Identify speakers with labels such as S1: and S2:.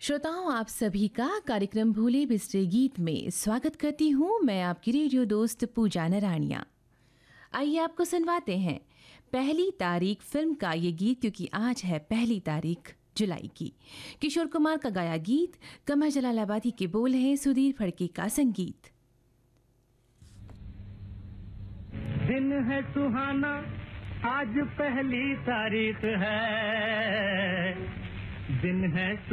S1: श्रोताओं, आप सभी का कार्यक्रम भूले बिसरे गीत में स्वागत करती हूँ। मैं आपकी रेडियो दोस्त पूजा नराणिया। आइए आपको सुनवाते हैं पहली तारीख फिल्म का ये गीत, क्योंकि आज है पहली तारीख जुलाई की। किशोर कुमार का गाया गीत, कमर जलालाबादी के बोल हैं, सुधीर फड़के का संगीत।
S2: दिन है सुहाना, आज पहली तारीख है, दिन है